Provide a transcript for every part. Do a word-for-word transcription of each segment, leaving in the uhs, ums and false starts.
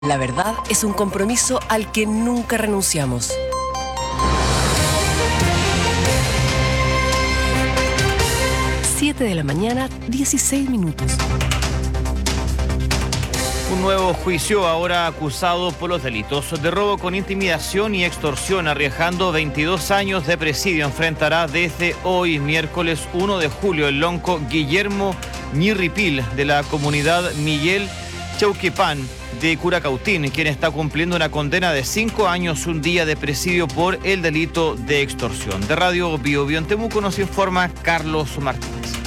La verdad es un compromiso al que nunca renunciamos. siete de la mañana, dieciséis minutos. Un nuevo juicio, ahora acusado por los delitos de robo con intimidación y extorsión, arriesgando veintidós años de presidio. Enfrentará desde hoy, miércoles uno de julio, el lonco Guillermo Ñirripil, de la comunidad Miguel Chauquepán de Curacautín, quien está cumpliendo una condena de cinco años, un día de presidio por el delito de extorsión. De Radio Bio Bio en Temuco nos informa Carlos Martínez.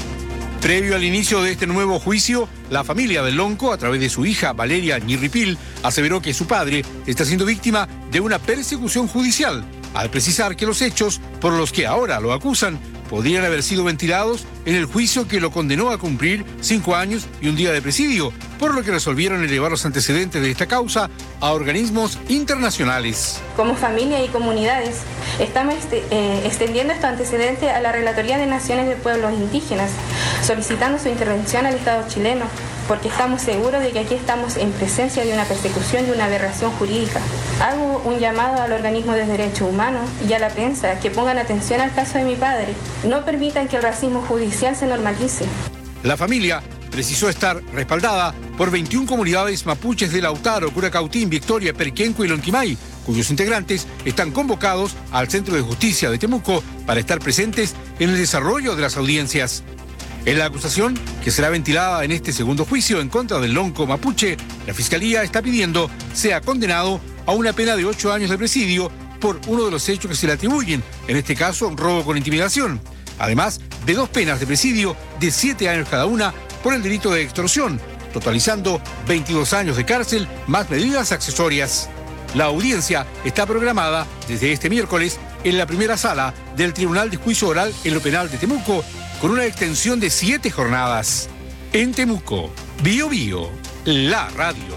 Previo al inicio de este nuevo juicio, la familia del lonco, a través de su hija Valeria Ñirripil, aseveró que su padre está siendo víctima de una persecución judicial, al precisar que los hechos por los que ahora lo acusan podrían haber sido ventilados en el juicio que lo condenó a cumplir cinco años y un día de presidio, por lo que resolvieron elevar los antecedentes de esta causa a organismos internacionales. Como familia y comunidades, estamos eh, extendiendo estos antecedentes a la Relatoría de Naciones de Pueblos Indígenas, solicitando su intervención al Estado chileno, porque estamos seguros de que aquí estamos en presencia de una persecución y una aberración jurídica. Hago un llamado al organismo de derechos humanos y a la prensa que pongan atención al caso de mi padre. No permitan que el racismo judicial se normalice. La familia precisó estar respaldada por veintiuna comunidades mapuches de Lautaro, Curacautín, Victoria, Perquenco y Lonquimay, cuyos integrantes están convocados al Centro de Justicia de Temuco para estar presentes en el desarrollo de las audiencias. En la acusación, que será ventilada en este segundo juicio en contra del lonco mapuche, la Fiscalía está pidiendo sea condenado a una pena de ocho años de presidio por uno de los hechos que se le atribuyen, en este caso un robo con intimidación, además de dos penas de presidio de siete años cada una por el delito de extorsión, totalizando veintidós años de cárcel más medidas accesorias. La audiencia está programada desde este miércoles en la primera sala del Tribunal de Juicio Oral en lo Penal de Temuco, con una extensión de siete jornadas. En Temuco, Bio Bio, la radio.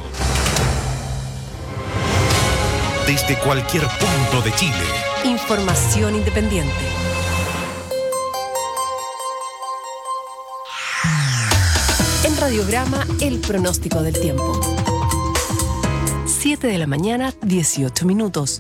Desde cualquier punto de Chile. Información independiente. En Radiograma, el pronóstico del tiempo. siete de la mañana, dieciocho minutos.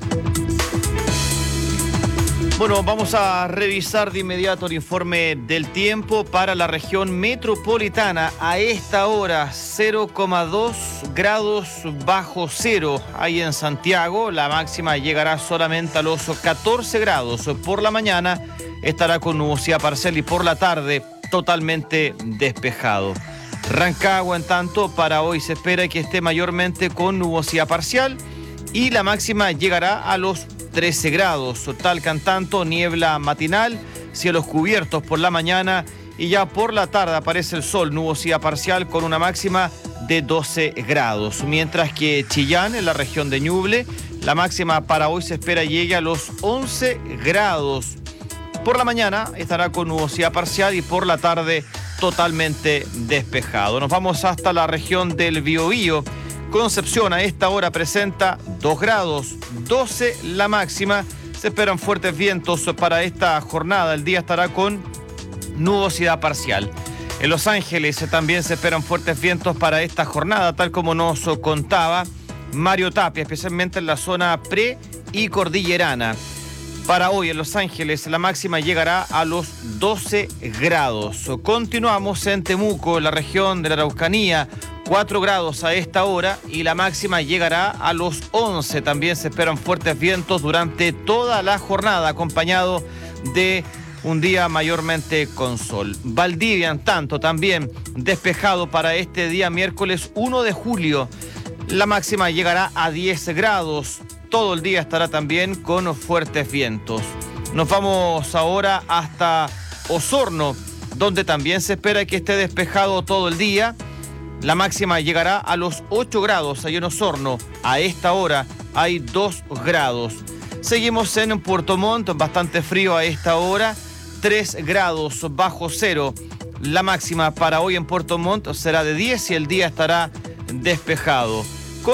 Bueno, vamos a revisar de inmediato el informe del tiempo para la región metropolitana. A esta hora, cero coma dos grados bajo cero. Ahí en Santiago, la máxima llegará solamente a los catorce grados. Por la mañana estará con nubosidad parcial y por la tarde totalmente despejado. Rancagua, en tanto, para hoy se espera que esté mayormente con nubosidad parcial y la máxima llegará a los trece grados. Talca, tanto, niebla matinal, cielos cubiertos por la mañana y ya por la tarde aparece el sol, nubosidad parcial con una máxima de doce grados. Mientras que Chillán, en la región de Ñuble, la máxima para hoy se espera llegue a los once grados. Por la mañana estará con nubosidad parcial y por la tarde totalmente despejado. Nos vamos hasta la región del Biobío. Concepción a esta hora presenta dos grados, doce la máxima. Se esperan fuertes vientos para esta jornada. El día estará con nubosidad parcial. En Los Ángeles también se esperan fuertes vientos para esta jornada, tal como nos contaba Mario Tapia, especialmente en la zona pre y cordillerana. Para hoy en Los Ángeles la máxima llegará a los doce grados. Continuamos en Temuco, en la región de la Araucanía. cuatro grados a esta hora y la máxima llegará a los once. También se esperan fuertes vientos durante toda la jornada, acompañado de un día mayormente con sol. Valdivia, en tanto, también despejado para este día miércoles uno de julio. La máxima llegará a diez grados. Todo el día estará también con fuertes vientos. Nos vamos ahora hasta Osorno, donde también se espera que esté despejado todo el día. La máxima llegará a los ocho grados allá en Osorno. A esta hora hay dos grados. Seguimos en Puerto Montt, bastante frío a esta hora, tres grados bajo cero. La máxima para hoy en Puerto Montt será de diez y el día estará despejado.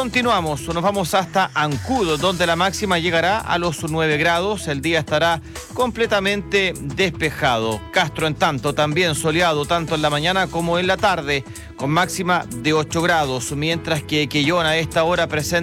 Continuamos, nos vamos hasta Ancudo, donde la máxima llegará a los nueve grados. El día estará completamente despejado. Castro, en tanto, también soleado tanto en la mañana como en la tarde, con máxima de ocho grados, mientras que Quellón a esta hora presenta